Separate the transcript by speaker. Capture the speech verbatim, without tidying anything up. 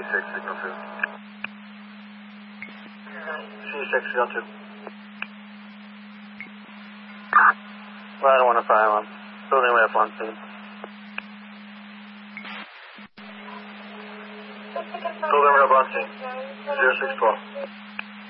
Speaker 1: six, signal two. C six, signal two. Ladder one to fire alarm. Building left on scene. Building left on scene. zero six twelve.